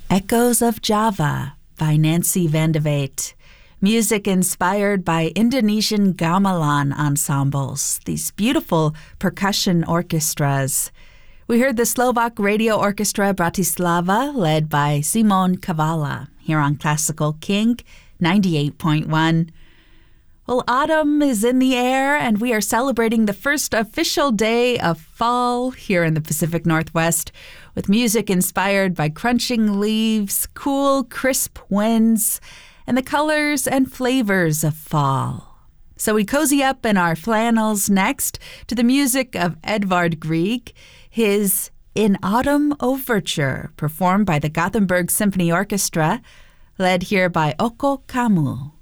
Echoes of Java by Nancy van de Waet. Music inspired by Indonesian gamelan ensembles, these beautiful percussion orchestras. We heard the Slovak Radio Orchestra Bratislava, led by Simon Kavala, here on Classical King 98.1. Well, autumn is in the air, and we are celebrating the first official day of fall here in the Pacific Northwest with music inspired by crunching leaves, cool, crisp winds, and the colors and flavors of fall. So we cozy up in our flannels next to the music of Edvard Grieg, his In Autumn Overture, performed by the Gothenburg Symphony Orchestra, led here by Oko Kamu.